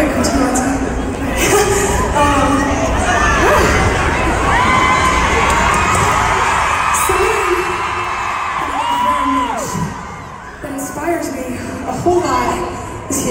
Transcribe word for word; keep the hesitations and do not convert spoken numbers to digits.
Wait, could you go outside? um, something that I love very much, that inspires me a whole lot,